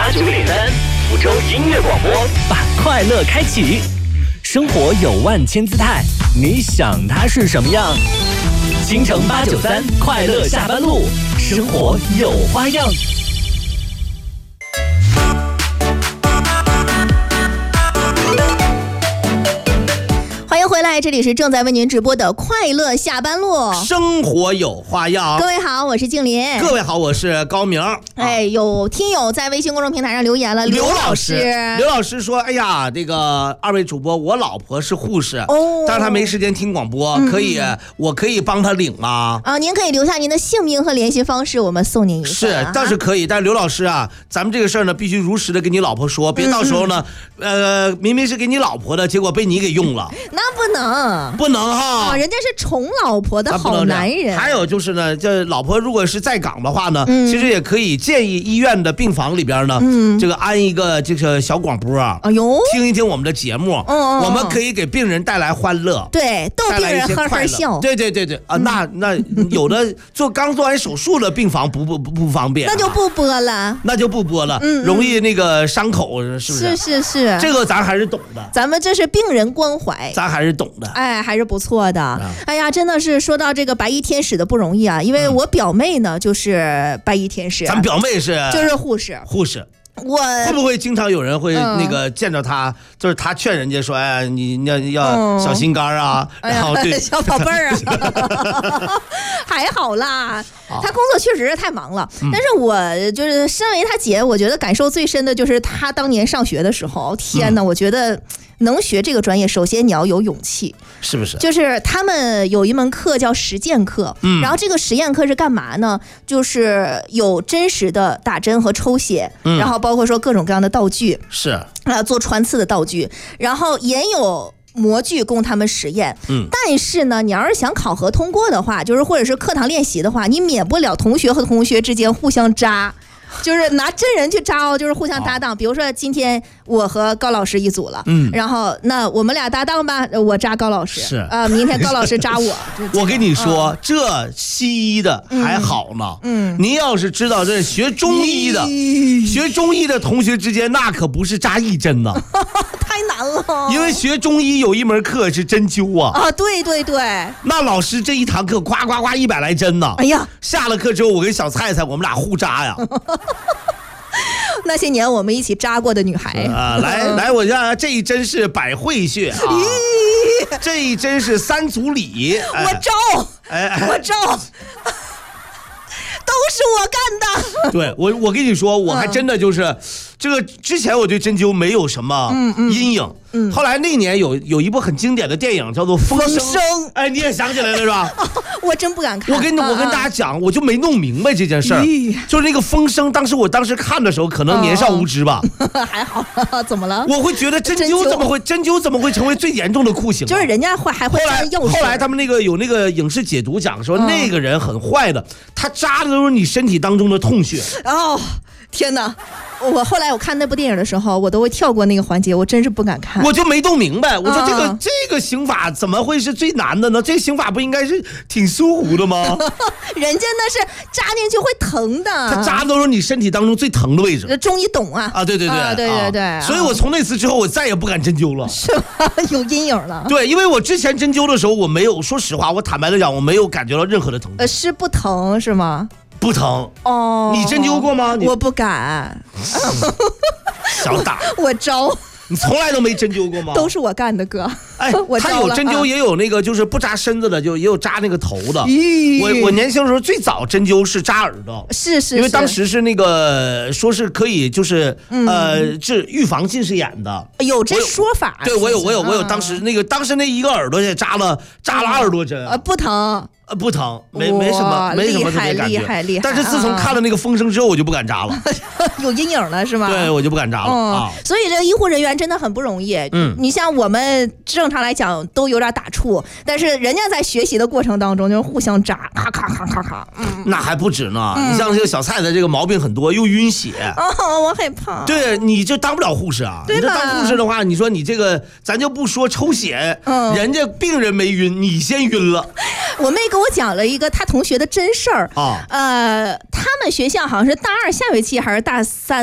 89.3，福州音乐广播，把快乐开启。生活有万千姿态，你想它是什么样？京城893快乐下班路，生活有花样。 欢迎回来，这里是正在为您直播的快乐下班路， 生活有花样。 各位好，我是静林。 各位好，我是高明。 有听友在微信公众平台上留言了，刘老师说：“哎呀，这个二位主播，我老婆是护士，但是她没时间听广播，我可以帮她领吗？ 您可以留下您的姓名和联系方式，我们送您一份。 是，倒是可以。但刘老师啊，咱们这个事儿呢，必须如实的跟你老婆说，别到时候呢，明明是给你老婆的，结果被你给用了。 那不能哈，人家是宠老婆的好男人。 还有就是呢，这老婆如果是在岗的话呢，其实也可以建议医院的病房里边呢，这个安一个这个小广播，听一听我们的节目，我们可以给病人带来欢乐， 对，逗病人呵呵笑。 对啊，那有的刚做完手术的病房不方便， 那就不播了， 容易那个伤口，是不是？ 是， 这个咱还是懂的， 咱们这是病人关怀， 咱还是懂的， 还是不错的。哎呀，真的是说到这个白衣天使的不容易啊，因为我表妹呢就是白衣天使， 咱表妹就是护士。我会不会经常有人会那个见着他，就是他劝人家说，哎，你要小心肝啊，然后对小宝贝儿啊，还好啦，他工作确实是太忙了。但是我就是身为他姐，我觉得感受最深的就是他当年上学的时候，天哪，我觉得能学这个专业，首先你要有勇气， 是不是？ 就是他们有一门课叫实践课，然后这个实验课是干嘛呢？就是有真实的打针和抽血，然后包括说各种各样的道具， 是做穿刺的道具，然后也有模具供他们实验。但是呢，你要是想考核通过的话，就是或者是课堂练习的话，你免不了同学和同学之间互相扎。就是拿真人去扎就是互相搭档。比如说今天我和高老师一组了，然后那我们俩搭档吧，我扎高老师， 是明天高老师扎我。 我跟你说，这西医的还好呢，您要是知道这学中医的同学之间，那可不是扎一针呢。 太难了， 因为学中医有一门课是针灸啊。 对， 那老师这一堂课呱100来针呢。 哎呀， 下了课之后，我跟小菜我们俩互扎呀。 那些年我们一起扎过的女孩啊，来，我家这一针是百会穴啊，这一针是三足里。 我招。都是我干的。 对，我跟你说，我还真的就是这个之前我对针灸没有什么阴影。后来那年有一部很经典的电影叫做《风声》，哎，你也想起来了是吧？ 我真不敢看。我跟大家讲，我就没弄明白这件事儿，就是那个风声。我当时看的时候，可能年少无知吧。 还好，怎么了？ 我会觉得针灸怎么会成为最严重的酷刑？ 就是人家还会沾药水。 后来他们有那个影视解读讲说，那个人很坏的，他扎的都是你身体当中的痛穴。 天哪！后来我看那部电影的时候，我都会跳过那个环节，我真是不敢看。 我就没弄明白，我说这个刑法怎么会是最难的呢？这刑法不应该是挺舒服的吗？ 人家那是扎进去会疼的， 他扎的都是你身体当中最疼的位置。 中医懂啊！ 对，所以我从那次之后，我再也不敢针灸了。 是吧？有阴影了。 对，因为我之前针灸的时候，我没有，说实话，我坦白的讲，我没有感觉到任何的疼痛。 是不疼是吗？ 不疼你针灸过吗？ 我不敢。 小胆。 我招。 你从来都没针灸过吗？ 都是我干的，哥。 他有针灸，也有那个就是不扎身子的，就也有扎那个头的。我年轻的时候最早针灸是扎耳朵， 是， 因为当时是那个说是可以就是治预防近视眼的， 有这说法。 对，我有，当时那一个耳朵也扎了20多针。 不疼。 不疼，没什么特别感觉。 厉害！ 但是自从看了那个风声之后，我就不敢扎了。 有阴影了是吗？ 对，我就不敢扎了所以这个医护人员真的很不容易。你像我们正常来讲都有点打怵，但是人家在学习的过程当中就是互相扎，咔咔咔咔咔。 那还不止呢。你像这个小菜的这个毛病很多，又晕血。 我害怕。 对，你就当不了护士啊。你这当护士的话，你说你这个，咱就不说抽血，人家病人没晕，你先晕了。 我妹给我讲了一个她同学的真事儿他们学校好像是大2下学期还是大3